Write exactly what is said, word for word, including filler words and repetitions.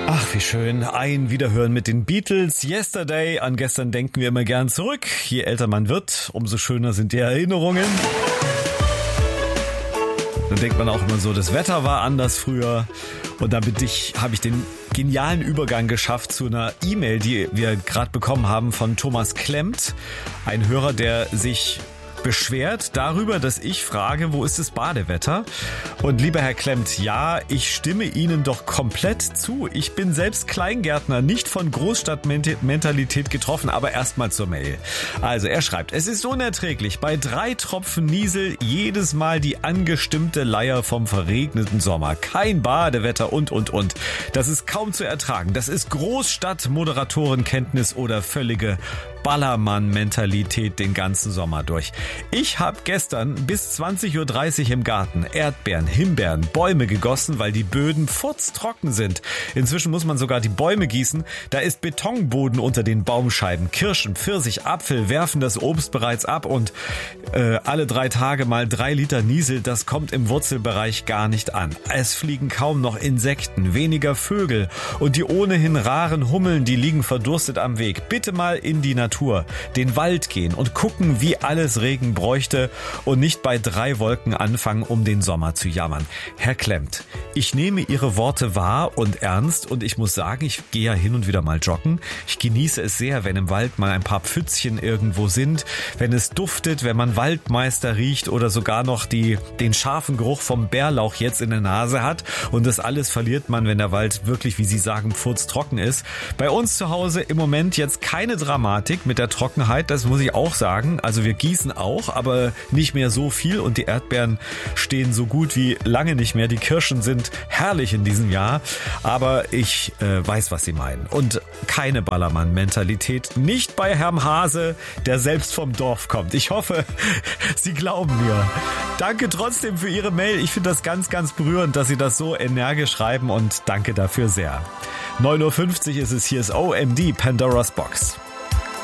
Ach, wie schön. Ein Wiederhören mit den Beatles. Yesterday. An gestern denken wir immer gern zurück. Je älter man wird, umso schöner sind die Erinnerungen. Dann denkt man auch immer so, das Wetter war anders früher. Und damit ich, habe ich den genialen Übergang geschafft zu einer E-Mail, die wir gerade bekommen haben von Thomas Klemmt. Ein Hörer, der sich beschwert darüber, dass ich frage, wo ist das Badewetter? Und lieber Herr Klemmt, ja, ich stimme Ihnen doch komplett zu. Ich bin selbst Kleingärtner, nicht von Großstadtmentalität getroffen, aber erstmal zur Mail. Also er schreibt, es ist unerträglich, bei drei Tropfen Niesel jedes Mal die angestimmte Leier vom verregneten Sommer. Kein Badewetter und, und, und. Das ist kaum zu ertragen. Das ist Großstadt-Moderatorenkenntnis oder völlige Ballermann-Mentalität den ganzen Sommer durch. Ich habe gestern bis zwanzig Uhr dreißig im Garten Erdbeeren, Himbeeren, Bäume gegossen, weil die Böden furztrocken sind. Inzwischen muss man sogar die Bäume gießen. Da ist Betonboden unter den Baumscheiben. Kirschen, Pfirsich, Apfel werfen das Obst bereits ab und äh, alle drei Tage mal drei Liter Niesel, das kommt im Wurzelbereich gar nicht an. Es fliegen kaum noch Insekten, weniger Vögel und die ohnehin raren Hummeln, die liegen verdurstet am Weg. Bitte mal in die Natur, den Wald gehen und gucken, wie alles Regen bräuchte und nicht bei drei Wolken anfangen, um den Sommer zu jammern. Herr Klemmt, ich nehme Ihre Worte wahr und ernst und ich muss sagen, ich gehe ja hin und wieder mal joggen. Ich genieße es sehr, wenn im Wald mal ein paar Pfützchen irgendwo sind, wenn es duftet, wenn man Waldmeister riecht oder sogar noch die, den scharfen Geruch vom Bärlauch jetzt in der Nase hat und das alles verliert man, wenn der Wald wirklich, wie Sie sagen, furztrocken ist. Bei uns zu Hause im Moment jetzt keine Dramatik mit der Trockenheit, das muss ich auch sagen. Also wir gießen auch, aber nicht mehr so viel und die Erdbeeren stehen so gut wie lange nicht mehr. Die Kirschen sind herrlich in diesem Jahr, aber ich äh, weiß, was Sie meinen. Und keine Ballermann-Mentalität, nicht bei Herrn Hase, der selbst vom Dorf kommt. Ich hoffe, Sie glauben mir. Danke trotzdem für Ihre Mail. Ich finde das ganz, ganz berührend, dass Sie das so energisch schreiben und danke dafür sehr. neun Uhr fünfzig ist es, hier ist O M D, Pandora's Box.